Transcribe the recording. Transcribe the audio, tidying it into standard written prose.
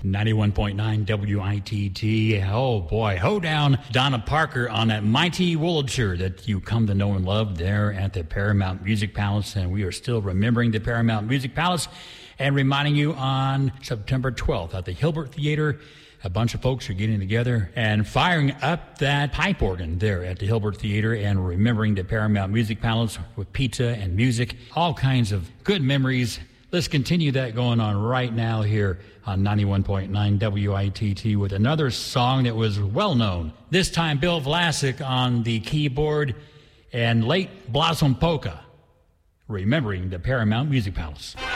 91.9 WITT. Oh boy, hoedown Donna Parker on that mighty Wurlitzer that you come to know and love there at the Paramount Music Palace. And we are still remembering the Paramount Music Palace and reminding you on September 12th at the Hilbert Theater. A bunch of folks are getting together and firing up that pipe organ there at the Hilbert Theater and remembering the Paramount Music Palace with pizza and music. All kinds of good memories. Let's continue that going on right now here on 91.9 WITT with another song that was well known. This time Bill Vlasic on the keyboard and Late Blossom Polka, remembering the Paramount Music Palace.